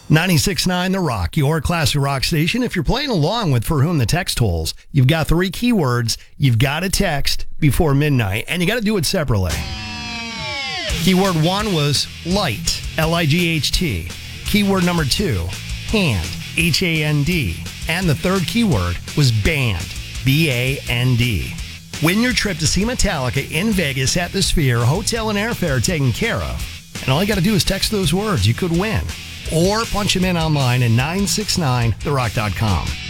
96.9 The Rock, your classic rock station. If you're playing along with For Whom the Text Tolls, you've got 3 keywords. You've got to text before midnight, and you got to do it separately. Keyword 1 was light, L-I-G-H-T. Keyword number 2, hand, H-A-N-D. And the third keyword was band, B-A-N-D. Win your trip to see Metallica in Vegas at the Sphere, hotel and airfare taken care of. And all you got to do is text those words. You could win. Or punch them in online at 969therock.com.